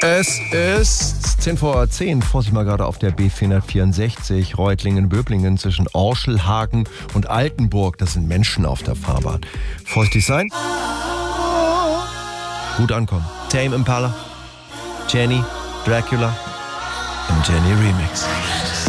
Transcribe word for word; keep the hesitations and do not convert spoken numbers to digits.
Es ist zehn vor zehn, Vorsicht mal gerade auf der B vierhundertvierundsechzig, Reutlingen-Böblingen zwischen Orschelhagen und Altenburg. Das sind Menschen auf der Fahrbahn. Vorsichtig sein. Gut ankommen. Tame Impala, Jenny, Dracula im Jenny Remix.